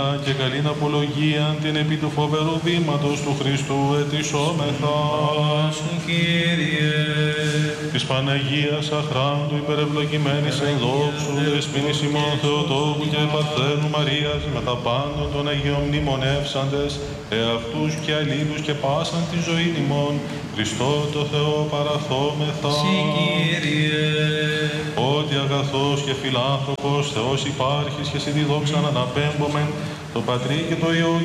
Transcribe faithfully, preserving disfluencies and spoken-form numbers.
και καλήν απολογίαν την επί του φοβερού βήματος του Χριστού ετισόμεθα. Σου, Κύριε. Της Παναγίας αχράντου υπερευλογημένης εν δόξου, δεσποίνης ημών Θεοτόκου και Παρθένου Μαρίας, με τα πάντων των Αγίων μνημονεύσαντες, εαυτούς και αλλήλους και πάσαν τη ζωή ημών, Χριστό το Θεό παραθόμεθα. Συ, Κύριε. Ότι αγαθός και φιλάνθρωπος Θεός υπάρχεις και σε τη δόξα αναπέμπομεν, το Πατρί και το Υιό